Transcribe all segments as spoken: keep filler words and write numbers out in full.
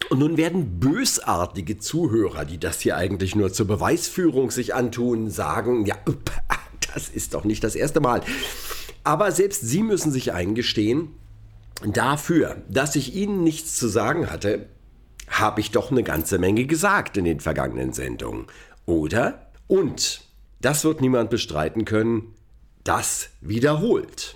Und nun werden bösartige Zuhörer, die das hier eigentlich nur zur Beweisführung sich antun, sagen, ja, das ist doch nicht das erste Mal. Aber selbst Sie müssen sich eingestehen, dafür, dass ich Ihnen nichts zu sagen hatte, habe ich doch eine ganze Menge gesagt in den vergangenen Sendungen, oder? Und, das wird niemand bestreiten können, das wiederholt.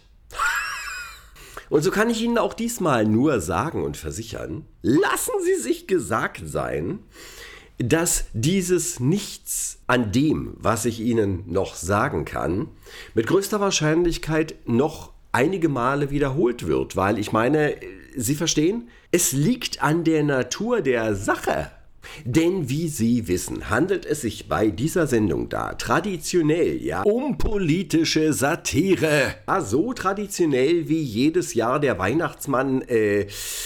Und so kann ich Ihnen auch diesmal nur sagen und versichern, lassen Sie sich gesagt sein, dass dieses Nichts an dem, was ich Ihnen noch sagen kann, mit größter Wahrscheinlichkeit noch einige Male wiederholt wird, weil ich meine, Sie verstehen, es liegt an der Natur der Sache. Denn wie Sie wissen, handelt es sich bei dieser Sendung da traditionell ja um politische Satire. Ja, so traditionell wie jedes Jahr der Weihnachtsmann, äh,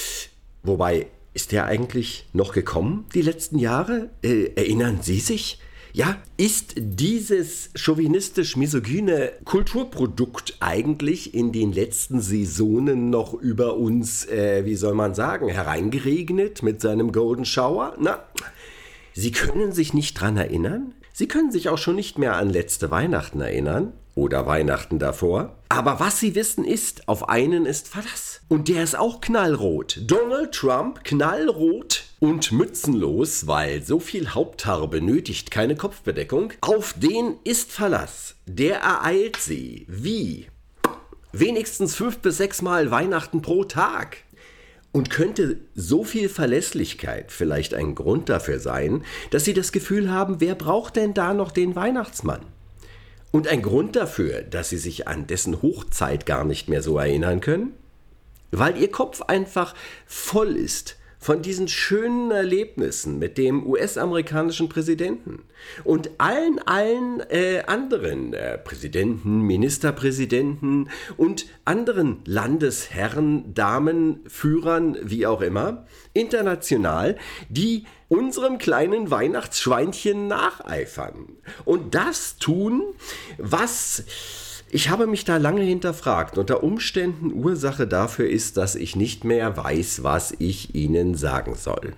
wobei, ist der eigentlich noch gekommen, die letzten Jahre? Äh, erinnern Sie sich? Ja, ist dieses chauvinistisch-misogyne Kulturprodukt eigentlich in den letzten Saisonen noch über uns, äh, wie soll man sagen, hereingeregnet mit seinem Golden Shower? Na, Sie können sich nicht dran erinnern? Sie können sich auch schon nicht mehr an letzte Weihnachten erinnern oder Weihnachten davor. Aber was Sie wissen ist, auf einen ist Verlass. Und der ist auch knallrot. Donald Trump, knallrot und mützenlos, weil so viel Haupthaar benötigt keine Kopfbedeckung. Auf den ist Verlass. Der ereilt Sie. Wie? Wenigstens fünf bis sechs Mal Weihnachten pro Tag. Und könnte so viel Verlässlichkeit vielleicht ein Grund dafür sein, dass Sie das Gefühl haben, wer braucht denn da noch den Weihnachtsmann? Und ein Grund dafür, dass Sie sich an dessen Hochzeit gar nicht mehr so erinnern können? Weil Ihr Kopf einfach voll ist von diesen schönen Erlebnissen mit dem U S-amerikanischen Präsidenten und allen, allen äh, anderen äh, Präsidenten, Ministerpräsidenten und anderen Landesherren, Damen, Führern, wie auch immer, international, die unserem kleinen Weihnachtsschweinchen nacheifern. Und das tun, was... Ich habe mich da lange hinterfragt. Unter Umständen Ursache dafür ist, dass ich nicht mehr weiß, was ich Ihnen sagen soll.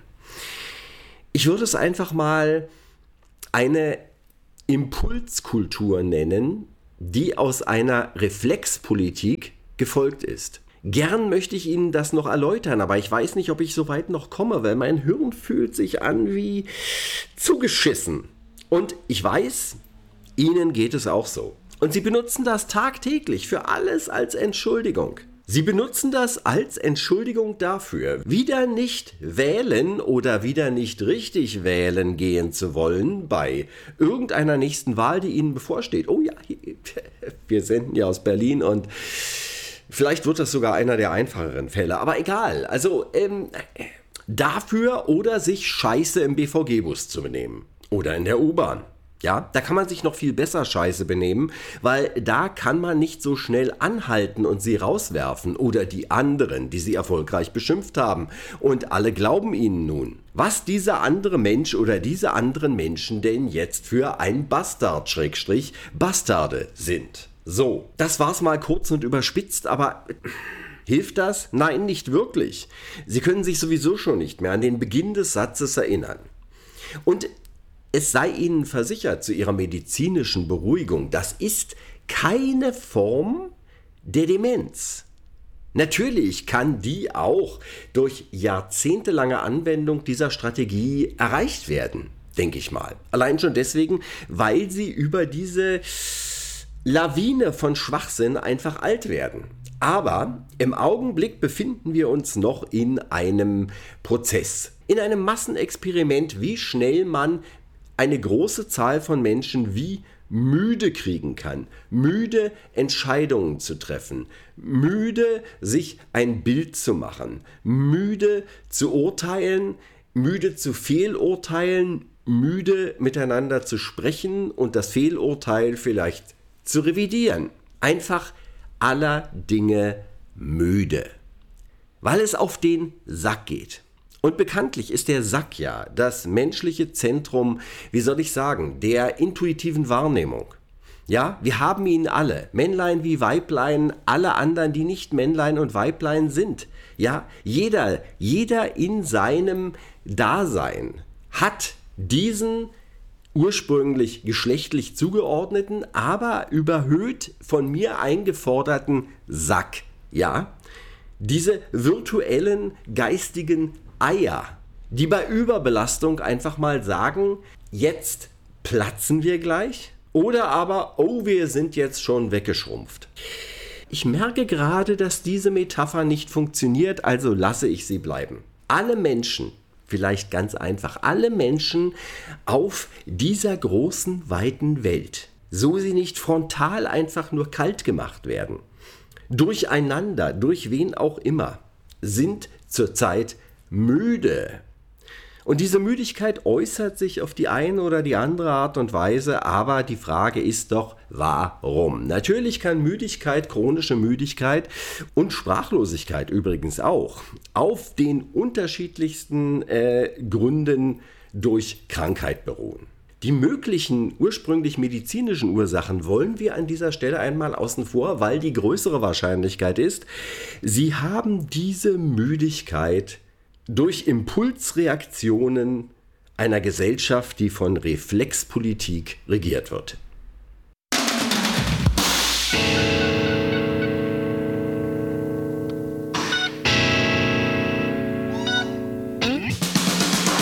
Ich würde es einfach mal eine Impulskultur nennen, die aus einer Reflexpolitik gefolgt ist. Gern möchte ich Ihnen das noch erläutern, aber ich weiß nicht, ob ich so weit noch komme, weil mein Hirn fühlt sich an wie zugeschissen. Und ich weiß, Ihnen geht es auch so. Und Sie benutzen das tagtäglich für alles als Entschuldigung. Sie benutzen das als Entschuldigung dafür, wieder nicht wählen oder wieder nicht richtig wählen gehen zu wollen bei irgendeiner nächsten Wahl, die Ihnen bevorsteht. Oh ja, wir senden ja aus Berlin und vielleicht wird das sogar einer der einfacheren Fälle, aber egal. Also ähm, dafür oder sich scheiße im B V G-Bus zu benehmen oder in der U-Bahn. Ja, da kann man sich noch viel besser scheiße benehmen, weil da kann man nicht so schnell anhalten und sie rauswerfen oder die anderen, die sie erfolgreich beschimpft haben. Und alle glauben ihnen nun, was dieser andere Mensch oder diese anderen Menschen denn jetzt für ein Bastard, Schrägstrich, Bastarde sind. So, das war's mal kurz und überspitzt, aber... Hilft das? Nein, nicht wirklich. Sie können sich sowieso schon nicht mehr an den Beginn des Satzes erinnern. Und es sei Ihnen versichert zu Ihrer medizinischen Beruhigung, das ist keine Form der Demenz. Natürlich kann die auch durch jahrzehntelange Anwendung dieser Strategie erreicht werden, denke ich mal. Allein schon deswegen, weil Sie über diese Lawine von Schwachsinn einfach alt werden. Aber im Augenblick befinden wir uns noch in einem Prozess, in einem Massenexperiment, wie schnell man eine große Zahl von Menschen wie müde kriegen kann, müde Entscheidungen zu treffen, müde sich ein Bild zu machen, müde zu urteilen, müde zu fehlurteilen, müde miteinander zu sprechen und das Fehlurteil vielleicht zu revidieren. Einfach aller Dinge müde, weil es auf den Sack geht. Und bekanntlich ist der Sack ja das menschliche Zentrum, wie soll ich sagen, der intuitiven Wahrnehmung. Ja, wir haben ihn alle, Männlein wie Weiblein, alle anderen, die nicht Männlein und Weiblein sind. Ja, jeder, jeder in seinem Dasein hat diesen ursprünglich geschlechtlich zugeordneten, aber überhöht von mir eingeforderten Sack. Ja, diese virtuellen geistigen Eier, die bei Überbelastung einfach mal sagen, jetzt platzen wir gleich oder aber, oh, wir sind jetzt schon weggeschrumpft. Ich merke gerade, dass diese Metapher nicht funktioniert, also lasse ich sie bleiben. Alle Menschen, vielleicht ganz einfach, alle Menschen auf dieser großen, weiten Welt, so sie nicht frontal einfach nur kalt gemacht werden, durcheinander, durch wen auch immer, sind zurzeit müde. Und diese Müdigkeit äußert sich auf die eine oder die andere Art und Weise, aber die Frage ist doch, warum? Natürlich kann Müdigkeit, chronische Müdigkeit und Sprachlosigkeit übrigens auch auf den unterschiedlichsten äh, Gründen durch Krankheit beruhen. Die möglichen ursprünglich medizinischen Ursachen wollen wir an dieser Stelle einmal außen vor, weil die größere Wahrscheinlichkeit ist, Sie haben diese Müdigkeit durch Impulsreaktionen einer Gesellschaft, die von Reflexpolitik regiert wird.